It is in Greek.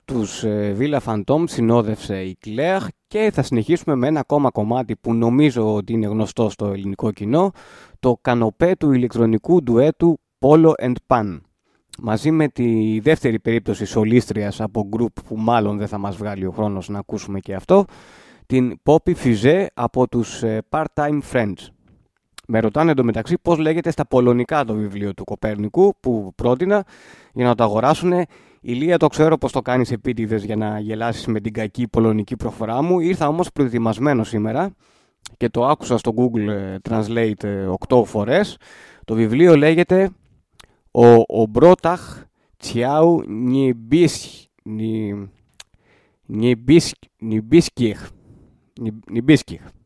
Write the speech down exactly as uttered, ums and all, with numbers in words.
Τους Villa Phantom συνόδευσε η Claire και θα συνεχίσουμε με ένα ακόμα κομμάτι που νομίζω ότι είναι γνωστό στο ελληνικό κοινό, το κανοπέ του ηλεκτρονικού ντουέτου Polo and Pan. Μαζί με τη δεύτερη περίπτωση σολίστριας από group που μάλλον δεν θα μας βγάλει ο χρόνος να ακούσουμε και αυτό, την Poppy Fizé από τους Part-Time Friends. Με ρωτάνε εντωμεταξύ πώς λέγεται στα πολωνικά το βιβλίο του Κοπέρνικου που πρότεινα για να το αγοράσουν. Ηλία, το ξέρω πως το κάνεις επίτηδες για να γελάσεις με την κακή πολωνική προφορά μου. Ήρθα όμως προετοιμασμένο σήμερα και το άκουσα στο Google Translate οκτώ φορές. Το βιβλίο λέγεται «Ο, ο Μπρόταχ Τσιάου Νιμπίσκιχ». Νιμπίσκιχ.